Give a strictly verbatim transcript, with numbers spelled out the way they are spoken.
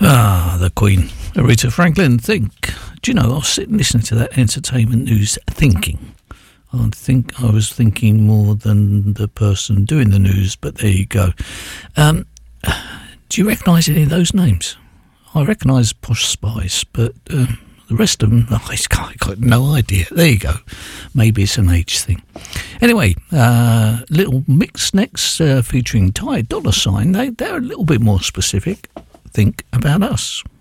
Ah, the Queen, Aretha Franklin. Think. Do you know, I was sitting listening to that entertainment news thinking. I think I was thinking more than the person doing the news, but there you go. Um, do you recognise any of those names? I recognise Posh Spice, but um, the rest of them, oh, I got no idea. There you go. Maybe it's an age thing. Anyway, uh, Little Mix next, uh, featuring Ty Dolla Sign. They, they're a little bit more specific. Think About Us.